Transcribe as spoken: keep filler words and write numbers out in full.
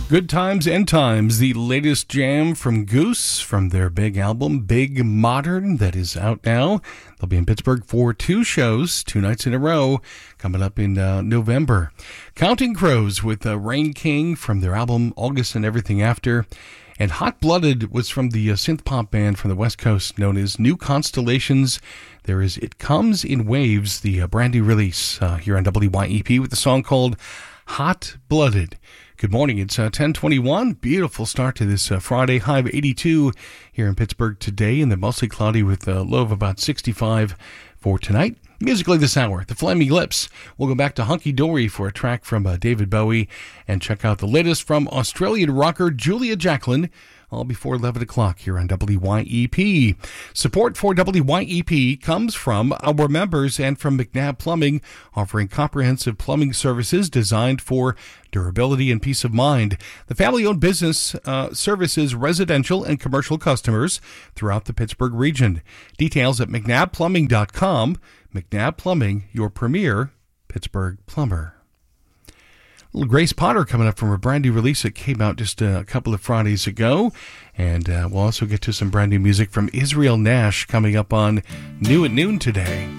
Good Times and Times, the latest jam from Goose from their big album, Big Modern, that is out now. They'll be in Pittsburgh for two shows, two nights in a row, coming up in uh, November. Counting Crows with uh, Rain King from their album, August and Everything After. And Hot Blooded was from the uh, synth pop band from the West Coast known as New Constellations. There is It Comes in Waves, the uh, brand new release uh, here on W Y E P with the song called Hot Blooded. Good morning. It's uh, ten twenty-one. Beautiful start to this uh, Friday. High of eighty-two here in Pittsburgh today, and then mostly cloudy with a low of about sixty-five for tonight. Musically this hour, The Flaming Lips. We'll go back to Hunky Dory for a track from uh, David Bowie and check out the latest from Australian rocker Julia Jacklin, all before eleven o'clock here on W Y E P. Support for W Y E P comes from our members and from McNabb Plumbing, offering comprehensive plumbing services designed for durability and peace of mind. The family-owned business uh, services residential and commercial customers throughout the Pittsburgh region. Details at mcnabb plumbing dot com. McNabb Plumbing, your premier Pittsburgh plumber. Little Grace Potter coming up from a brand new release that came out just a couple of Fridays ago. And uh, we'll also get to some brand new music from Israel Nash coming up on New at Noon today.